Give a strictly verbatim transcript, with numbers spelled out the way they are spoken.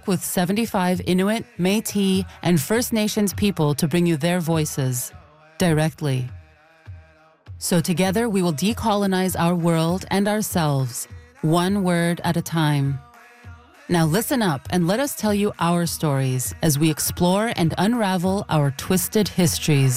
up with seventy-five Inuit, Métis, and First Nations people to bring you their voices directly. So together we will decolonize our world and ourselves, one word at a time. Now listen up and let us tell you our stories as we explore and unravel our twisted histories.